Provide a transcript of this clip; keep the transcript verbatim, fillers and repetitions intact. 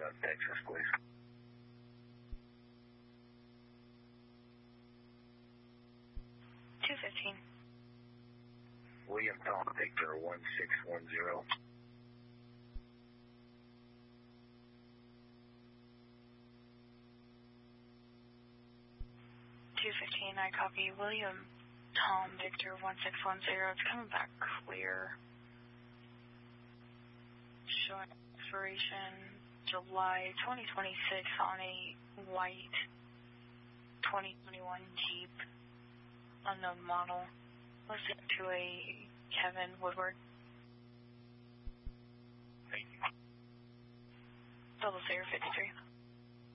South Texas, please. two fifteen. William Tom Victor one six one zero. two fifteen, I copy. William Tom Victor one six one zero. It's coming back clear. Showing expiration July twenty twenty-six on a white twenty twenty-one Jeep, unknown model. Listen to a Kevin Woodward. Thank you. Double zero fifty-three.